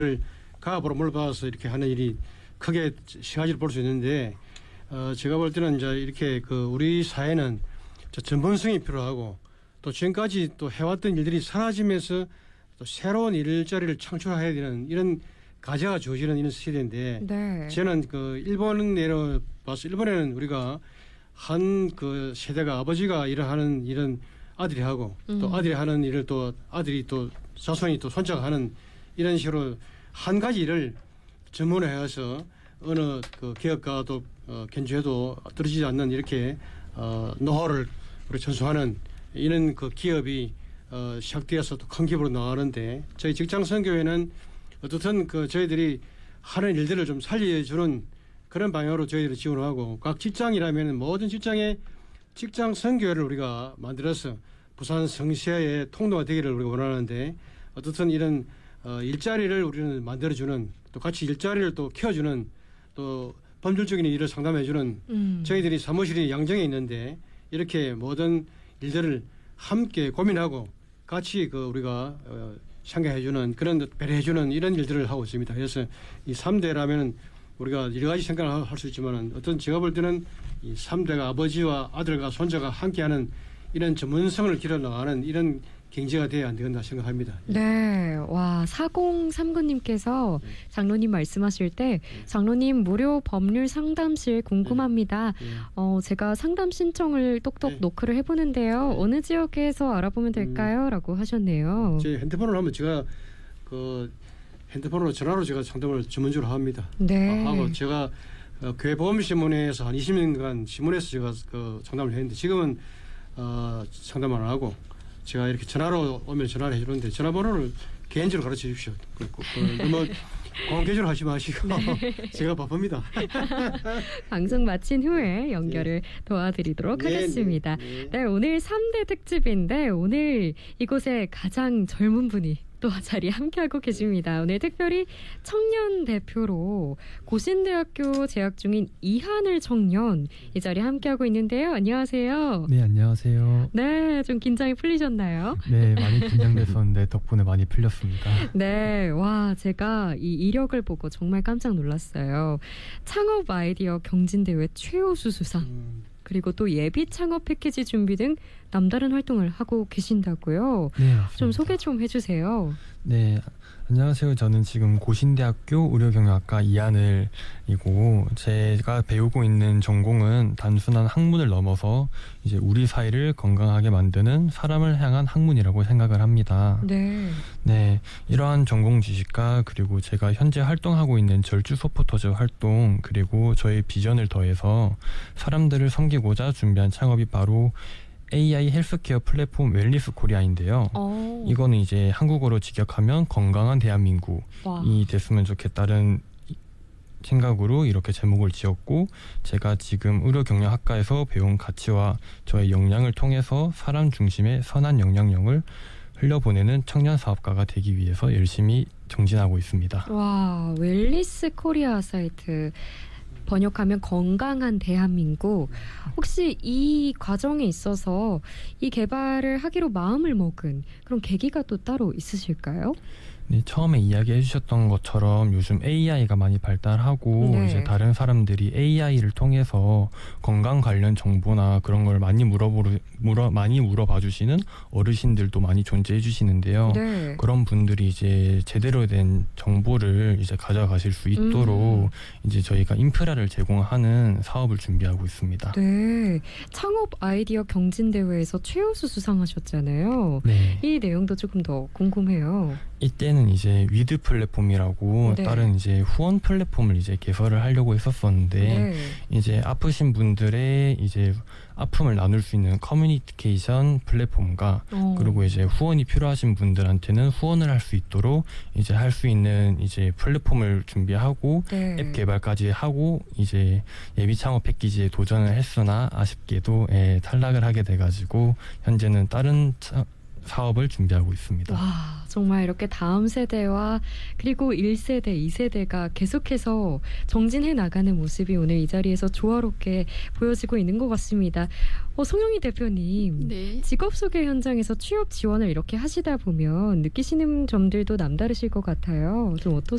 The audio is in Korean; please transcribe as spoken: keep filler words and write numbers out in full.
가압으로 몰아받아서 이렇게 하는 일이 크게 시가지를 볼 수 있는데 어, 제가 볼 때는 이제 이렇게 그 우리 사회는 전문성이 필요하고 또 지금까지 또 해왔던 일들이 사라지면서 또 새로운 일자리를 창출해야 되는 이런 과제가 주어지는 이런 시대인데 네. 저는 그 일본 내로 봐서 일본에는 우리가 한 그 세대가 아버지가 일을 하는 일은 아들이 하고 음. 또 아들이 하는 일을 또 아들이 또 자손이 또 손자가 하는 이런 식으로 한 가지 일을 전문화해서 어느 그 기업가 또 어, 견주해도 떨어지지 않는 이렇게 어, 노하우를 우리 전수하는 이런 그 기업이 어, 시작되어서 또 큰 기업으로 나가는데 저희 직장 선교회는 어떻든 그 저희들이 하는 일들을 좀 살려주는 그런 방향으로 저희들이 지원을 하고 각 직장이라면 모든 직장에 직장 선교회를 우리가 만들어서 부산 성시의 통로가 되기를 우리가 원하는데 어떻든 이런 어, 일자리를 우리는 만들어주는 또 같이 일자리를 또 키워주는 또 법률적인 일을 상담해주는 음. 저희들이 사무실이 양정에 있는데 이렇게 모든 일들을 함께 고민하고 같이 그 우리가 어, 상가해주는 그런 배려해주는 이런 일들을 하고 있습니다. 그래서 이 삼 대라면 우리가 여러 가지 생각을 할 수 있지만 어떤 제가 볼 때는 이 삼 대가 아버지와 아들과 손자가 함께하는 이런 전문성을 길러나가는 이런 경제가 돼야 안 되겠나 생각합니다. 네. 와, 사공삼구 님께서 장로님 말씀하실 때 장로님 무료 법률 상담실 궁금합니다. 네. 네. 어, 제가 상담 신청을 똑똑 네. 노크를 해보는데요. 네. 어느 지역에서 알아보면 될까요? 음. 라고 하셨네요. 제 핸드폰으로 하면 제가 그 핸드폰으로 전화로 제가 상담을 전문적으로 합니다. 네. 하고 제가 어, 교회보험신문에서 한 이십 년간 신문에서 제가 그 상담을 했는데 지금은 어, 상담 안 하고 제가 이렇게 전화로 오면 전화를 해주는데 전화번호를 개인적으로 가르쳐 주십시오. 그, 그, 그, 뭐 공개적으로 하지 마시고 네. 제가 바쁩니다. 방송 마친 후에 연결을 네. 도와드리도록 네, 하겠습니다. 네, 네. 네, 오늘 삼 대 특집인데 오늘 이곳에 가장 젊은 분이 또 자리에 함께하고 계십니다. 오늘 특별히 청년 대표로 고신대학교 재학 중인 이하늘 청년 이 자리에 함께하고 있는데요. 안녕하세요. 네, 안녕하세요. 네, 좀 긴장이 풀리셨나요? 네, 많이 긴장됐었는데 덕분에 많이 풀렸습니다. 네, 와, 제가 이 이력을 보고 정말 깜짝 놀랐어요. 창업 아이디어 경진대회 최우수 수상. 음. 그리고 또 예비 창업 패키지 준비 등 남다른 활동을 하고 계신다고요. 네, 맞습니다. 좀 소개 좀 해주세요. 네, 안녕하세요. 저는 지금 고신대학교 의료경영학과 이하늘이고 제가 배우고 있는 전공은 단순한 학문을 넘어서 이제 우리 사회를 건강하게 만드는 사람을 향한 학문이라고 생각을 합니다. 네. 네, 이러한 전공 지식과 그리고 제가 현재 활동하고 있는 절주 서포터즈 활동 그리고 저의 비전을 더해서 사람들을 섬기고자 준비한 창업이 바로 에이아이 헬스케어 플랫폼 웰니스 코리아인데요. 오. 이거는 이제 한국어로 직역하면 건강한 대한민국이 와. 됐으면 좋겠다는 생각으로 이렇게 제목을 지었고 제가 지금 의료경영학과에서 배운 가치와 저의 역량을 통해서 사람 중심의 선한 영향력을 흘려보내는 청년 사업가가 되기 위해서 열심히 정진하고 있습니다. 와, 웰니스 코리아 사이트 번역하면 건강한 대한민국. 혹시 이 과정에 있어서 이 개발을 하기로 마음을 먹은 그런 계기가 또 따로 있으실까요? 네, 처음에 이야기해 주셨던 것처럼 요즘 에이아이가 많이 발달하고 네. 이제 다른 사람들이 에이아이를 통해서 건강 관련 정보나 그런 걸 많이 물어보르, 물어 많이 물어봐 주시는 어르신들도 많이 존재해 주시는데요. 네. 그런 분들이 이제 제대로 된 정보를 이제 가져가실 수 있도록 음. 이제 저희가 인프라를 제공하는 사업을 준비하고 있습니다. 네, 창업 아이디어 경진대회에서 최우수 수상하셨잖아요. 네. 이 내용도 조금 더 궁금해요. 이때는 이제 위드 플랫폼이라고 네. 다른 이제 후원 플랫폼을 이제 개설을 하려고 했었었는데 네. 이제 아프신 분들의 이제 아픔을 나눌 수 있는 커뮤니케이션 플랫폼과 오. 그리고 이제 후원이 필요하신 분들한테는 후원을 할 수 있도록 이제 할 수 있는 이제 플랫폼을 준비하고 네. 앱 개발까지 하고 이제 예비 창업 패키지에 도전을 했으나 아쉽게도 예, 탈락을 하게 돼가지고 현재는 다른 차, 사업을 준비하고 있습니다. 와, 정말 이렇게 다음 세대와 그리고 일 세대, 이 세대가 계속해서 정진해 나가는 모습이 오늘 이 자리에서 조화롭게 보여지고 있는 것 같습니다. 어, 송영희 대표님, 네. 직업 소개 현장에서 취업 지원을 이렇게 하시다 보면 느끼시는 점들도 남다르실 것 같아요. 좀 어떠세요?